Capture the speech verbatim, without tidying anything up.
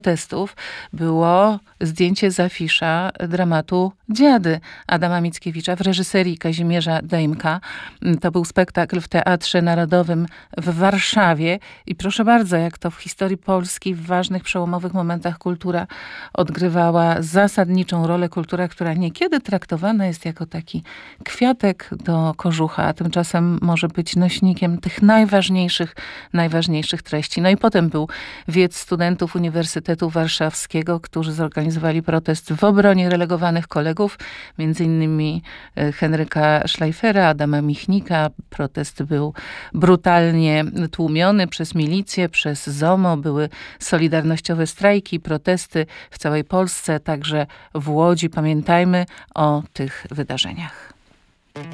Testów było zdjęcie z afisza dramatu Dziady Adama Mickiewicza w reżyserii Kazimierza Dejmka. To był spektakl w Teatrze Narodowym w Warszawie i proszę bardzo, jak to w historii Polski w ważnych, przełomowych momentach kultura odgrywała zasadniczą rolę. Kultura, która niekiedy traktowana jest jako taki kwiatek do kożucha, a tymczasem może być nośnikiem tych najważniejszych, najważniejszych treści. No i potem był wiec studentów Uniwersytetu Warszawskiego, którzy zorganizowali protest w obronie relegowanych kolegów, między innymi Henryka Szlajfera, Adama Michnika. Protest był brutalnie tłumiony przez milicję, przez ZOMO. Były solidarnościowe strajki, protesty w całej Polsce, także w Łodzi. Pamiętajmy o tych wydarzeniach.